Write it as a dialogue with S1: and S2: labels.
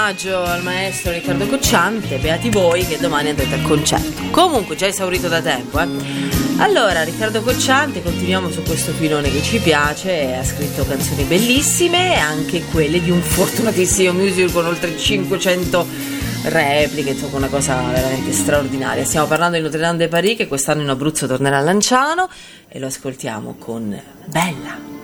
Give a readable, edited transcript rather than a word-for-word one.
S1: omaggio al maestro Riccardo Cocciante, beati voi che domani andrete al concerto. Comunque già esaurito da tempo, Allora, Riccardo Cocciante, continuiamo su questo filone che ci piace, ha scritto canzoni bellissime, anche quelle di un fortunatissimo musical con oltre 500 repliche, insomma una cosa veramente straordinaria. Stiamo parlando di Notre Dame de Paris, che quest'anno in Abruzzo tornerà a Lanciano, e lo ascoltiamo con Bella.